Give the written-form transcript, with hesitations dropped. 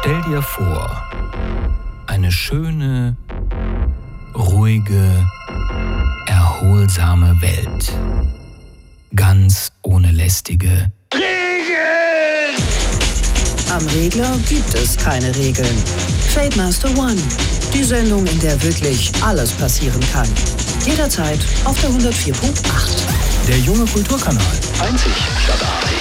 Stell dir vor, eine schöne, ruhige, erholsame Welt. Ganz ohne lästige Regeln! Am Regler gibt es keine Regeln. Trademaster One, die Sendung, in der wirklich alles passieren kann. Jederzeit auf der 104.8. Der junge Kulturkanal. Einzig statt artig.